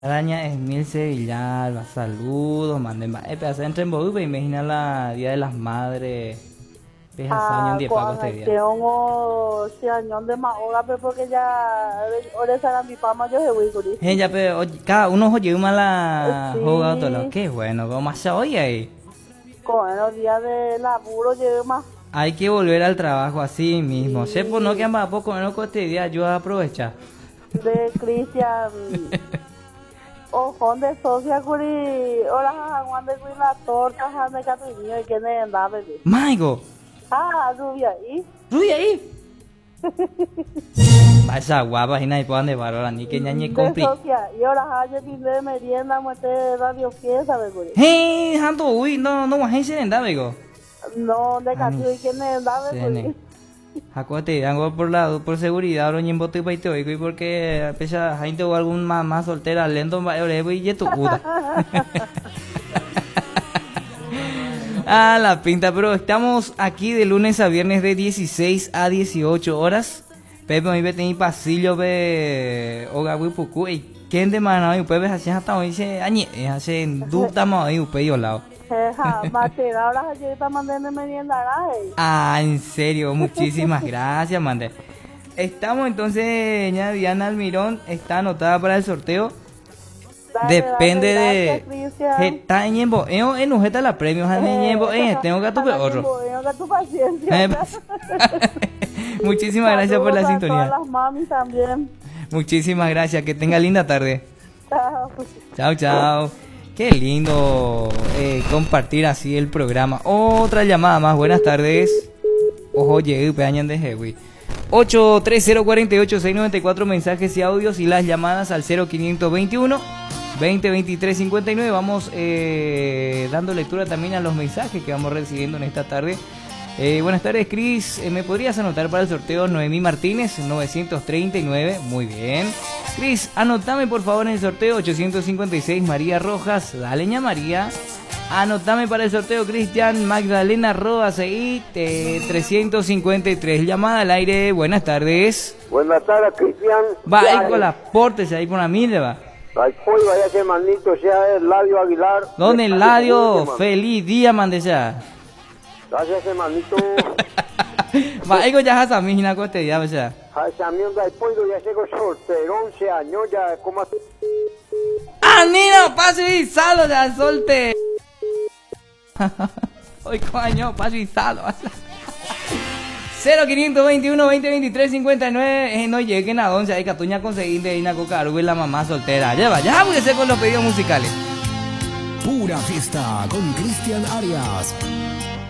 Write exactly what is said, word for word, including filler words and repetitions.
Araña Esmil Villalba, saludos, manden va. Eh, pedazo entre en Bodu, imagina la Día de las Madres. Peja años Ah, de Paco este con día. que hongo si añón de maoga, pero porque ya ahora será mi pama yo se voy con eso. Eh, ya, pero oye, cada uno oye una la Sí. jugada todo lo que bueno, como más hoy ahí. Con los días de laburo llevo más. Hay que volver al trabajo así mismo. Sí. Sé por no que amba poco menos con este día, yo aprovecha. De Cristian. Ojón de socia curi. Ahora Juan de curi la torta, Juan de Catuño y que ne anda bebé. Maigo, Ah, rubia y. Rui ahí. Vaya guapa, y nadie puede andar valora ni que ñañe De compri. socia. Y ahora hay que de merienda, muerte radio fiesta, bebé. Hey, hanto, uy, no, no, hay se anda, bego. No, de Catuño y que ne anda Sene. bebé. Acuérdate, hago por la por seguridad, ahora ni bote y te y porque a pesar gente o algún más más soltera lento va a y tu puta. Ah, la pinta, pero estamos aquí de lunes a viernes de dieciséis a dieciocho horas. Pepe me vete en pasillo ve oga wi puku y quién de mano y pepe hacía hasta hoy se añe hace duda más ahí upe yo lado. Jeja, mate, ahora yo está mandando merienda, ¿eh? Ah, en serio, muchísimas gracias, Mande. Estamos entonces, ña Diana Almirón está anotada para el sorteo. Dale, Depende dale, de gracias, Cristian. está en ñembo, eo en ujeta la premios a ñembo, eh, tengo que tu otro. Tengo que tu paciencia. Eh, Muchísimas gracias por la Saludos a sintonía. todas las mamis también. Muchísimas gracias, que tenga linda tarde. Chao. Chao, chao. Qué lindo eh, compartir así el programa. Otra llamada más, buenas tardes. Ojo, llegué, peañan de Hewi. ocho tres cero cuatro ocho seis nueve cuatro mensajes y audios y las llamadas al cero quinientos veintiuno veinte veintitrés cincuenta y nueve. Vamos eh, dando lectura también a los mensajes que vamos recibiendo en esta tarde. Eh, buenas tardes, Cris. Eh, ¿Me podrías anotar para el sorteo Noemí Martínez novecientos treinta y nueve? Muy bien. Cris, anotame por favor en el sorteo ochocientos cincuenta y seis María Rojas. Dale, ña María. Anotame para el sorteo Cristian Magdalena Rodas y eh, trescientos cincuenta y tres. Llamada al aire. Buenas tardes. Buenas tardes, Cristian. Va ahí con las portes ahí por la mil, va. Ay, pues vaya ese manito, sea el Ladio Aguilar. Don Eladio, feliz día, mande ya. Gracias, ese manito. Va ahí con ya esa mijina con este día, o sea. Ay, también da el pollo, ya sé que soltero, once años, ya, como así. ¡Ah, Nino! ¡Paso y salo ya solte! ¡Ay, coño! ¡Paso y salo! cero quinientos veintiuno veinte veintitrés cincuenta y nueve. Eh, no lleguen a once. Hay catuña conseguir de Ina Cocaru y la mamá soltera. Lleva, ya voy a hacer con los pedidos musicales. Pura fiesta con Cristian Arias.